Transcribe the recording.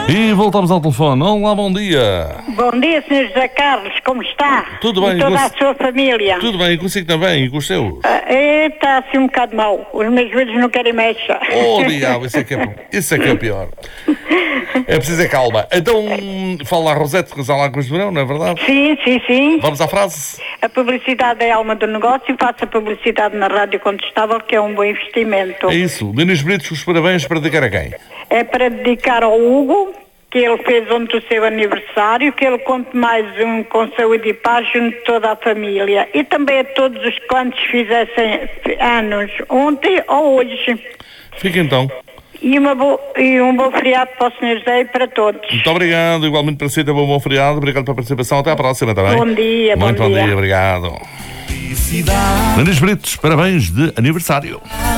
E voltamos ao telefone. Olá, bom dia. Bom dia, Sr. José Carlos, como está? Tudo bem. E toda a sua família? Tudo bem, e consigo também, e com os seus? Está assim um bocado mau. Os meus filhos não querem mexer. Oh, diabo, isso é que é pior. É preciso calma. Então, fala lá, Rosete, rezar lá com os verão, não é verdade? Sim. Vamos à frase? A publicidade é a alma do negócio. Faça publicidade na Rádio Contestável, que é um bom investimento. É isso. Dê-nos bonitos os parabéns para dedicar a quem? É para dedicar ao Hugo, que ele fez ontem o seu aniversário, que ele conte mais um com saúde e paz junto de toda a família. E também a todos os quantos fizessem anos ontem ou hoje. Fica então. E um bom feriado para o Sr. José e para todos. Muito obrigado, igualmente para si, também um bom feriado. Obrigado pela participação. Até à próxima, também. Bom dia, Muito bom dia, obrigado. Nunes Britos, parabéns de aniversário.